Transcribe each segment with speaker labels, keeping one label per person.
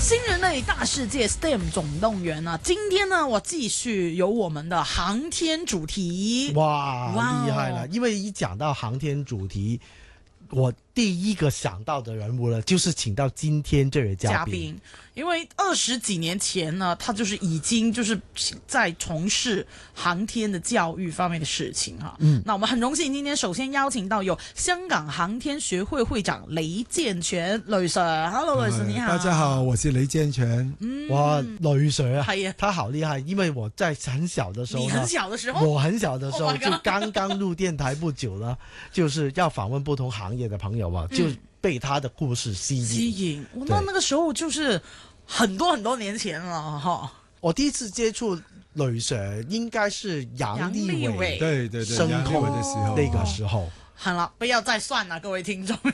Speaker 1: 新人类大世界 STEM 总动员啊！今天呢，我继续有我们的航天主题。
Speaker 2: 哇，厉害了！因为一讲到航天主题，我第一个想到的人物呢，就是请到今天这位嘉宾。
Speaker 1: 因为20几年前呢，他就是已经就是在从事航天的教育方面的事情哈。那我们很荣幸今天首先邀请到有香港航天学会会长雷健全雷 Sir。Hello， 雷 Sir 你好。
Speaker 3: 大家好，我是雷健全。
Speaker 2: 哇，雷 Sir 啊，
Speaker 1: 係啊，
Speaker 2: 他好厉害，因为我在很小的时候呢，
Speaker 1: 你很小的时候，
Speaker 2: 我很小的时候
Speaker 1: Oh my God
Speaker 2: 就刚刚入电台不久呢，就是要访问不同行业的朋友嘛，就被他的故事吸引。
Speaker 1: 那个时候就是很多年前了哈。
Speaker 2: 我第一次接触雷 Sir 应该是杨利伟
Speaker 3: 对
Speaker 2: 升空
Speaker 3: 的时候，
Speaker 2: 那个时候。
Speaker 1: 好了，不要再算了，各位听众。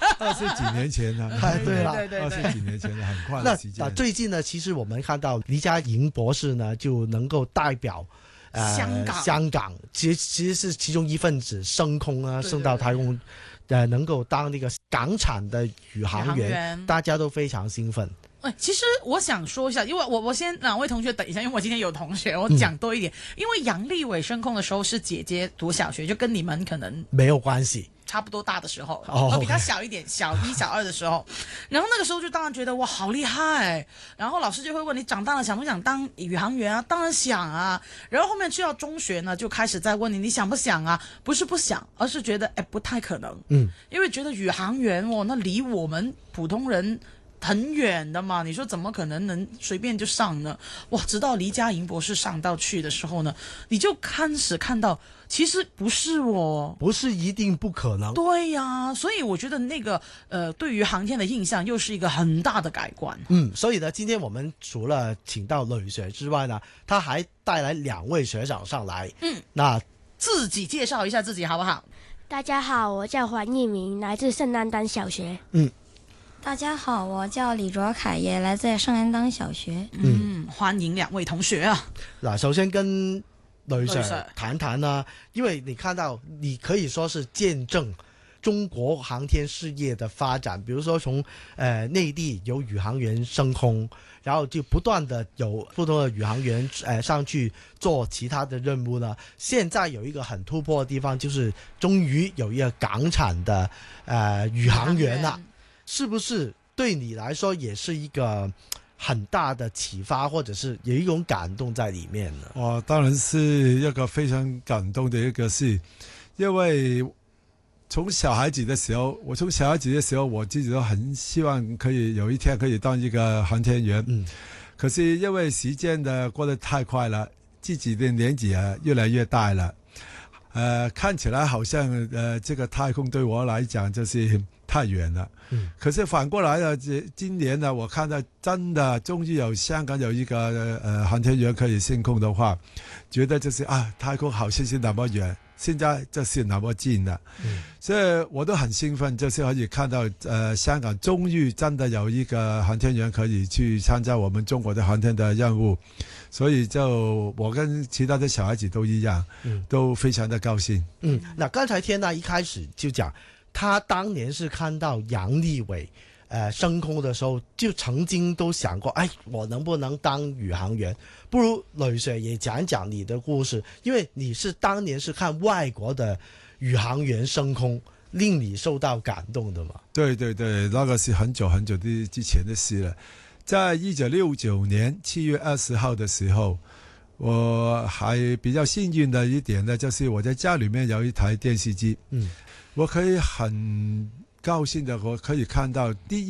Speaker 3: 20几年前了，
Speaker 2: 对了
Speaker 3: ，20几年前了，很快的时间。
Speaker 2: 那最近呢，其实我们看到黎家莹博士呢，就能够代表香港，其实是其中一份子升空啊，升到太空，能够当那个港产的宇航员，大家都非常兴奋。
Speaker 1: 其实我想说一下，因为我先两位同学等一下，因为我今天有同学，我讲多一点。因为杨利伟升空的时候是姐姐读小学，就跟你们可能
Speaker 2: 没有关系，
Speaker 1: 差不多大的时候，
Speaker 2: 我
Speaker 1: 比他小一点，小1、小2的时候。然后那个时候就当然觉得哇好厉害，然后老师就会问你长大了想不想当宇航员啊？当然想啊。然后后面去到中学呢，就开始在问你想不想啊？不是不想，而是觉得不太可能。因为觉得宇航员那离我们普通人很远的嘛，你说怎么可能随便就上呢？哇！直到黎家莹博士上到去的时候呢，你就开始看到，其实不是
Speaker 2: 不是一定不可能。
Speaker 1: 对呀，所以我觉得那个对于航天的印象又是一个很大的改观。
Speaker 2: 所以呢，今天我们除了请到雷 Sir 之外呢，他还带来2位学长上来。那
Speaker 1: 自己介绍一下自己好不好？
Speaker 4: 大家好，我叫黄一鸣，来自圣丹丹小学。
Speaker 5: 大家好，我叫李卓凯，也来自圣安当小学。
Speaker 1: 欢迎2位同学啊！
Speaker 2: 那首先跟雷 Sir 谈谈呢，因为你看到你可以说是见证中国航天事业的发展，比如说从内地有宇航员升空，然后就不断的有不同的宇航员上去做其他的任务呢。现在有一个很突破的地方，就是终于有一个港产的宇航员了。是不是对你来说也是一个很大的启发，或者是有一种感动在里面呢？
Speaker 3: 当然是一个非常感动的一个事，因为从小孩子的时候，我自己都很希望可以有一天可以当一个航天员。可是因为时间的过得太快了，自己的年纪越来越大了。看起来好像这个太空对我来讲就是太远了。可是反过来呢，今年呢，我看到真的终于有香港有一个航天员可以升空的话，觉得就是太空好像是那么远，现在就是那么近了。所以我都很兴奋，就是可以看到香港终于真的有一个航天员可以去参加我们中国的航天的任务。所以就我跟其他的小孩子都一样，都非常的高兴。
Speaker 2: 那刚才天娜一开始就讲，他当年是看到杨利伟升空的时候，就曾经都想过，我能不能当宇航员？不如雷 Sir 也讲一讲你的故事，因为你是当年是看外国的宇航员升空，令你受到感动的嘛？
Speaker 3: 对，那个是很久很久之前的事了。在1969年7月20号的时候，我还比较幸运的一点呢，就是我在家里面有一台电视机，我可以很高兴的我可以看到第